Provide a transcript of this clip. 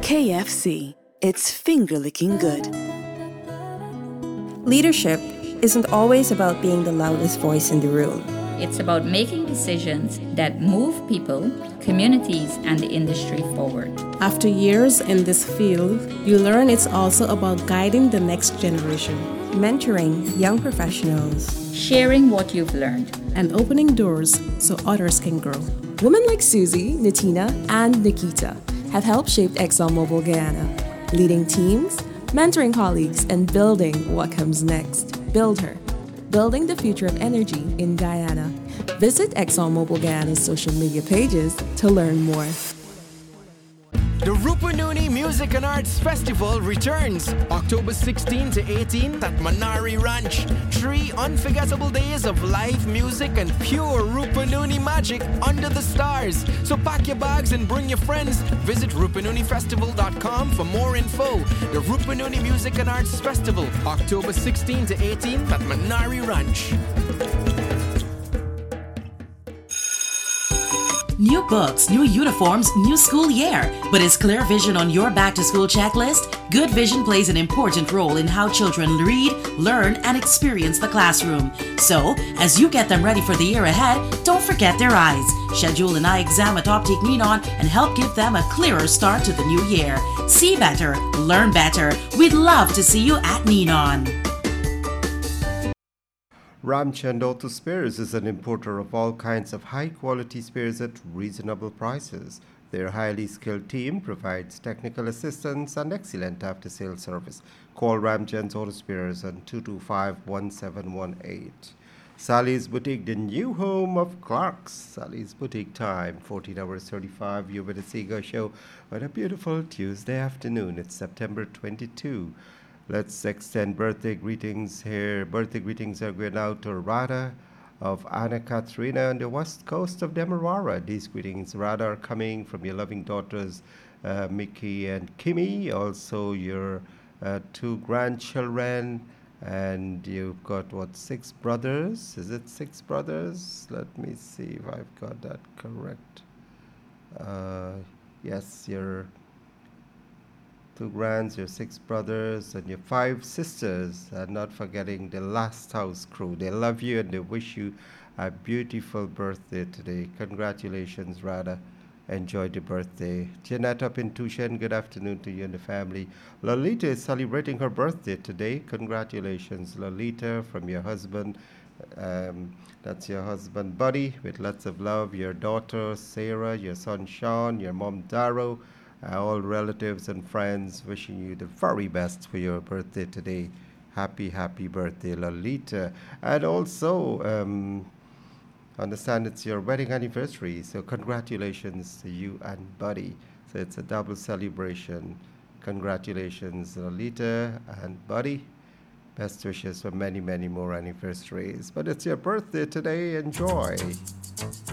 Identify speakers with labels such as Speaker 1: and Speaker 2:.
Speaker 1: KFC. It's finger-licking good.
Speaker 2: Leadership isn't always about being the loudest voice in the room.
Speaker 3: It's about making decisions that move people, communities, and the industry forward.
Speaker 4: After years in this field, you learn it's also about guiding the next generation,
Speaker 2: Mentoring young professionals.
Speaker 3: Sharing what you've learned.
Speaker 4: and opening doors so others can grow.
Speaker 5: Women like Susie, Natina, and Nikita have helped shape ExxonMobil Guyana, leading teams, mentoring colleagues, and building what comes next. Build her, building the future of energy in Guyana. Visit ExxonMobil Guyana's social media pages to learn more.
Speaker 6: The Rupununi Music and Arts Festival returns October 16 to 18 at Manari Ranch. 3 unforgettable days of live music and pure Rupununi magic under the stars. So pack your bags and bring your friends. Visit rupununifestival.com for more info. The Rupununi Music and Arts Festival, October 16 to 18 at Manari Ranch.
Speaker 7: New books, new uniforms, new school year. But is clear vision on your back-to-school checklist? Good vision plays an important role in how children read, learn, and experience the classroom. So, as you get them ready for the year ahead, don't forget their eyes. Schedule an eye exam at Optic Ninon and help give them a clearer start to the new year. See better, learn better. We'd love to see you at Ninon.
Speaker 8: Ramchand Auto Spares is an importer of all kinds of high-quality spares at reasonable prices. Their highly skilled team provides technical assistance and excellent after-sales service. Call Ramchand Auto Spares on 225-1718. Sally's Boutique, the new home of Clark's. Sally's Boutique time, 14 hours 35. You're with the Seagull Show on a beautiful Tuesday afternoon. It's September 22. Let's extend birthday greetings here. Birthday greetings are going out to Radha of Anna Katrina on the west coast of Demerara. These greetings, Radha, are coming from your loving daughters, Mickey and Kimmy. Also, your 2 grandchildren. And you've got, 6 brothers? Is it 6 brothers? Let me see if I've got that correct. Yes, your 2 grands, your 6 brothers, and your 5 sisters, and not forgetting the Last House crew. They love you and they wish you a beautiful birthday today. Congratulations, Radha. Enjoy the birthday. Jeanette up in Tushen, good afternoon to you and the family. Lolita is celebrating her birthday today. Congratulations, Lolita, from your husband. That's your husband, Buddy, with lots of love. Your daughter, Sarah, your son, Sean, your mom, Darrow. All relatives and friends wishing you the very best for your birthday today. Happy, happy birthday, Lolita. And also, understand it's your wedding anniversary, so congratulations to you and Buddy. So it's a double celebration. Congratulations, Lolita and Buddy. Best wishes for many, many more anniversaries. But it's your birthday today. Enjoy.